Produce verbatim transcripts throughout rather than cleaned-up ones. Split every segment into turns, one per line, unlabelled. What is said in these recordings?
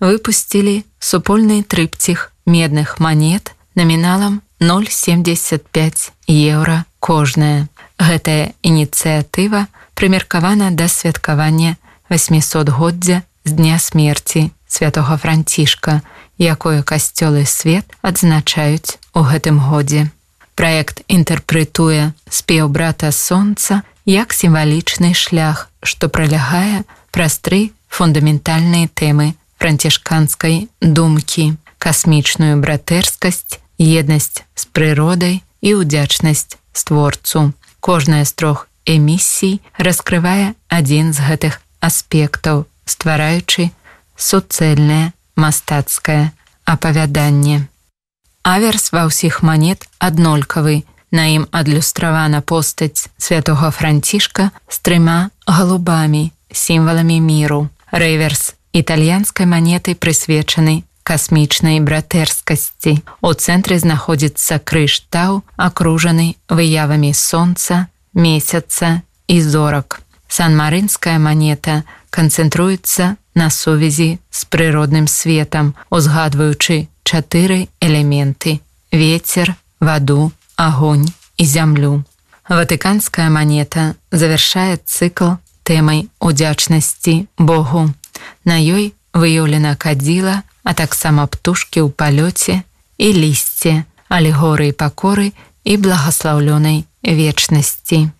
выпусцілі супольны трыпціх медных манет наміналам ноль семьдесят пять еўра кожная. Гэтая ініцыятыва прымеркавана да святкавання васьмісотгоддзя з дня смерці святога Францішка, якое касцёл і свет адзначаюць у гэтым годзе. Праект інтэрпрэтуе спеў брата сонца як сімвалічны шлях, што пралягае праз тры фундаментальныя тэмы францішканскай думкі: касмічную братэрскасць, еднасць з прыродай і ўдзячнасць створцу. Кожная з трох эмісій раскрывае адзін з гэтых аспектаў, ствараючы суцэльнае мастацкае апавяданне. Аверс ва ўсіх манет аднолькавы. На ім адлюстравана постаць святога Францішка з трыма галубамі, сімваламі міру. Рэверс італьянскай манеты прысвечаны касмічнай братэрскасці. У цэнтры знаходзіцца крыж Тау, акружаны выявамі сонца, месяца і зорак. Сан-марынская манета канцэнтруецца на сувязі з прыродным светам, узгадваючы чатыры элементы: вецер, ваду, агонь і зямлю. Ватыканская манета завяршае цыкл тэмай удзячнасці Богу. На ёй выяўлена кадзіла, а таксама птушкі ў палёце і лісце, алегорыі пакоры і благаслаўлёнай вечнасці.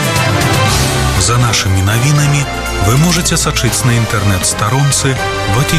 За нашими новинами вы можете сачыць на інтэрнэт-старонцы Ватикана.